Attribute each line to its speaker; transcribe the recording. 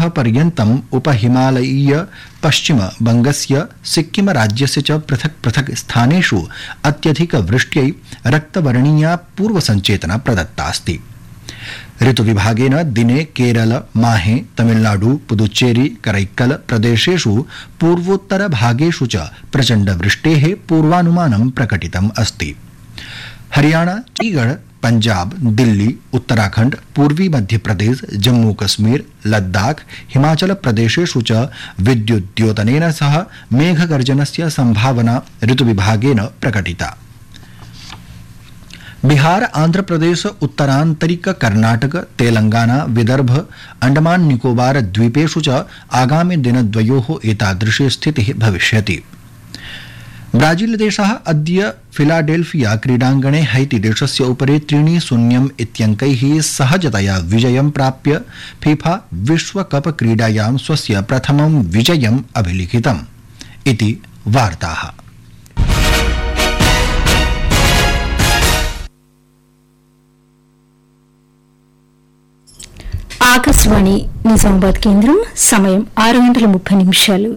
Speaker 1: पर्यन्तम् उपहिमालयीय पश्चिम बंगस्य सिक्किम राज्यस्य च पृथक् पृथक् स्थानेषु अत्यधिकवृष्ट्यै रक्तवर्णीया पूर्वसंचेतना प्रदत्तास्ति। ऋतुविभागेन दिने केरल, माहे, तमिलनाडु, पुदुच्चेरी, करैक्कल प्रदेशेषु पूर्वोत्तर भागेषु च प्रचण्डवृष्टेः पूर्वानुमानं प्रकटितम् अस्ति। हरियाणा, चंडीगढ़, पंजाब, दिल्ली, उत्तराखंड, पूर्वी मध्यप्रदेश, जम्मू कश्मीर, लद्दाख, हिमाचल प्रदेशेषु च विद्युद्योतनेन सह मेघगर्जनस्य संभावना ऋतुविभागेन प्रकटिता। बिहार, आंध्र प्रदेश, उत्तरांतरिक कर्नाटक, तेलंगाना, विदर्भ, अंडमान निकोबार द्वीपेषु च आगामि दिनद्वयोः एतादृशी स्थितिः भविष्यति। ब्राजील देशः अद्य फिलाडेल्फिया क्रीडाङ्गणे हैती देशस्य उपरि 3-0 इत्यङ्कैः सहजतया विजयं प्राप्य फीफा विश्वकप क्रीडायां स्वस्य प्रथमं विजयम् अभिलिखितम् इति वार्ताः।
Speaker 2: ఆకాశవాణి నిజామాబాద్ కేంద్రం సమయం 6:30 నిమిషాలు.